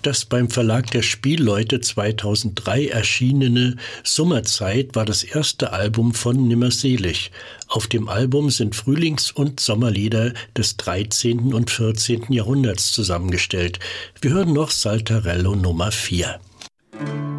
Das beim Verlag der Spielleute 2003 erschienene Sommerzeit war das erste Album von Nimmerselig. Auf dem Album sind Frühlings- und Sommerlieder des 13. und 14. Jahrhunderts zusammengestellt. Wir hören noch Saltarello Nummer 4.